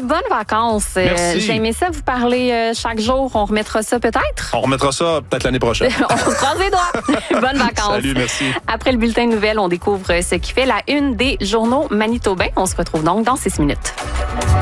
bonnes vacances. Merci. J'ai aimé ça vous parler chaque jour. On remettra ça peut-être? On remettra ça peut-être l'année prochaine. On se croise les doigts. Bonnes vacances. Salut, merci. Après le bulletin de nouvelles, on découvre ce qui fait la une des journaux manitobains. On se retrouve donc dans 6 minutes.